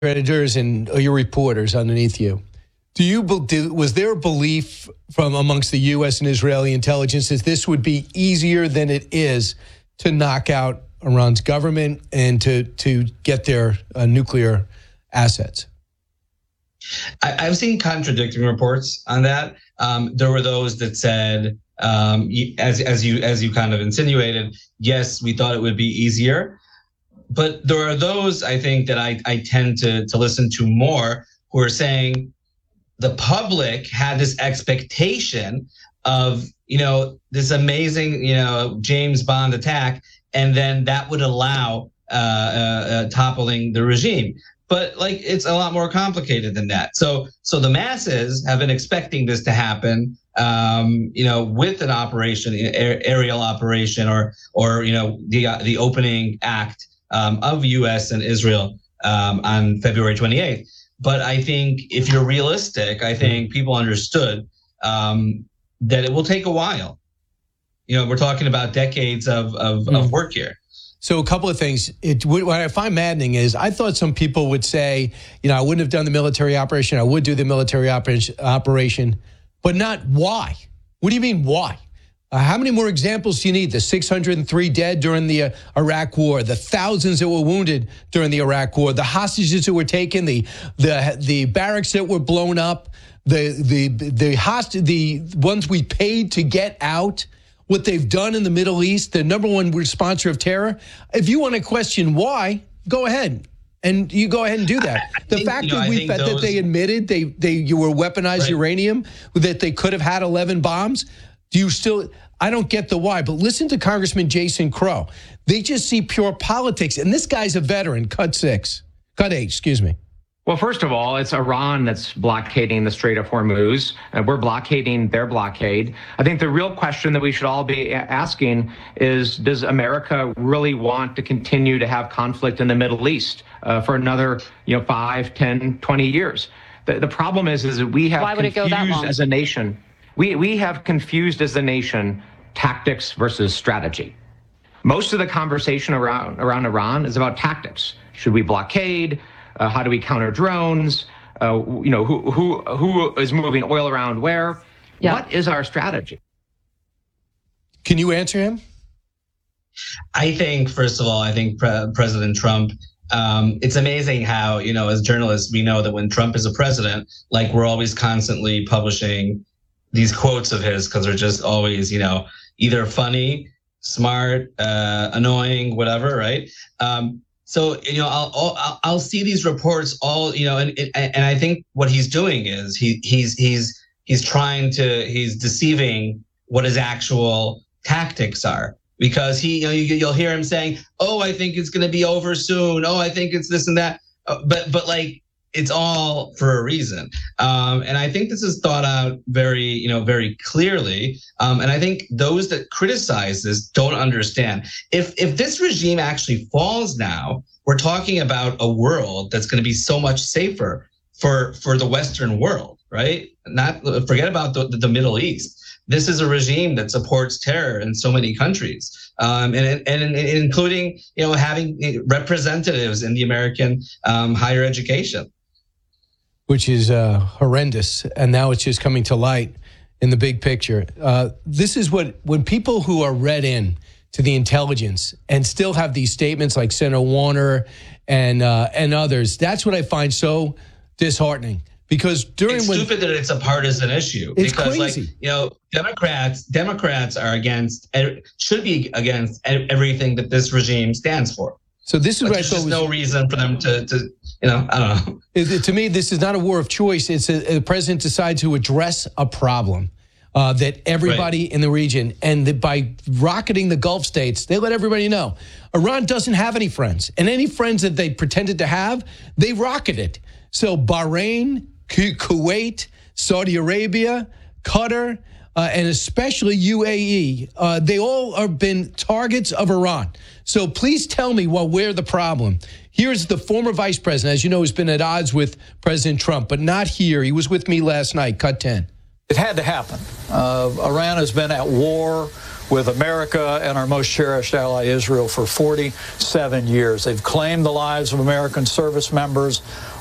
editors and your reporters underneath you. Was there a belief from amongst the U.S. and Israeli intelligence that this would be easier than it is to knock out Iran's government and to get their nuclear assets? I've seen contradicting reports on that. There were those that said, as you kind of insinuated, yes, we thought it would be easier. But there are those, I think, that I tend to listen to more who are saying the public had this expectation of, this amazing, James Bond attack, and then that would allow toppling the regime. But it's a lot more complicated than that. So the masses have been expecting this to happen, with an operation, aerial operation, or the opening act of U.S. and Israel on February 28th. But I think if you're realistic, I think people understood that it will take a while. We're talking about decades of work here. So a couple of things. What I find maddening is I thought some people would say, I wouldn't have done the military operation. I would do the military operation, but not why. What do you mean why? How many more examples do you need? The 603 dead during the Iraq War, the thousands that were wounded during the Iraq War, the hostages that were taken, the barracks that were blown up, the ones we paid to get out, what they've done in the Middle East, the number one sponsor of terror. If you want to question why, go ahead. And you go ahead and do that. The fact that they admitted you were weaponized uranium, that they could have had 11 bombs. I don't get the why, but listen to Congressman Jason Crow. They just see pure politics. And this guy's a veteran, cut 8, excuse me. Well, first of all, it's Iran that's blockading the Strait of Hormuz. We're blockading their blockade. I think the real question that we should all be asking is, does America really want to continue to have conflict in the Middle East for another 5, 10, 20 years? The problem is that we have confused as a nation. We have confused as a nation tactics versus strategy. Most of the conversation around Iran is about tactics. Should we blockade? How do we counter drones? Who is moving oil around where? Yeah. What is our strategy? Can you answer him? I think, first of all, President Trump, it's amazing how, as journalists, we know that when Trump is a president, we're always constantly publishing these quotes of his because they're just always, either funny, smart, annoying, whatever, right? So, I'll see these reports all, and I think what he's doing is he's deceiving what his actual tactics are, because you'll hear him saying, oh, I think it's going to be over soon. Oh, I think it's this and that. But it's all for a reason. And I think this is thought out very, very clearly. And I think those that criticize this don't understand. If this regime actually falls now, we're talking about a world that's going to be so much safer for the Western world, right? Forget about the Middle East. This is a regime that supports terror in so many countries, and including, having representatives in the American higher education. Which is horrendous, and now it's just coming to light in the big picture. This is when people who are read in to the intelligence and still have these statements like Senator Warner and others, that's what I find so disheartening. Because it's stupid that it's a partisan issue. It's because crazy. Democrats are should be against everything that this regime stands for. So this is what I thought was no reason for them to I don't know. To me, this is not a war of choice. It's the president decides to address a problem that everybody in the region, and that by rocketing the Gulf states, they let everybody know Iran doesn't have any friends, and any friends that they pretended to have, they rocketed. So Bahrain, Kuwait, Saudi Arabia, Qatar, and especially UAE, they all have been targets of Iran. So please tell me where the problem. Here's the former vice president, as you know, who's been at odds with President Trump, but not here. He was with me last night, cut 10. It had to happen. Iran has been at war with America and our most cherished ally, Israel, for 47 years. They've claimed the lives of American service members.